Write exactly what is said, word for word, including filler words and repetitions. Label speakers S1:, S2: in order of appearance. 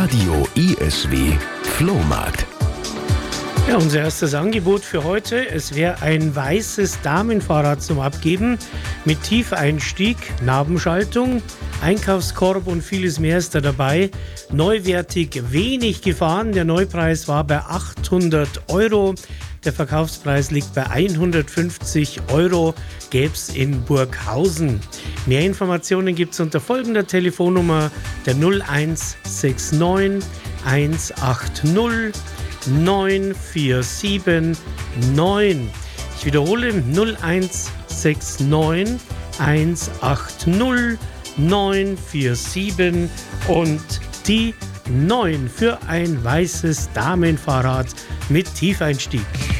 S1: Radio E S W Flohmarkt.
S2: Ja, unser erstes Angebot für heute, es wäre ein weißes Damenfahrrad zum Abgeben mit Tiefeinstieg, Nabenschaltung, Einkaufskorb und vieles mehr ist da dabei. Neuwertig, wenig gefahren, der Neupreis war bei achthundert Euro. Der Verkaufspreis liegt bei hundertfünfzig Euro, gäbe es in Burghausen. Mehr Informationen gibt es unter folgender Telefonnummer, der null eins sechs neun eins acht null neun vier sieben neun. Ich wiederhole, null eins sechs neun eins acht null neun vier sieben und die neun für ein weißes Damenfahrrad mit Tiefeinstieg.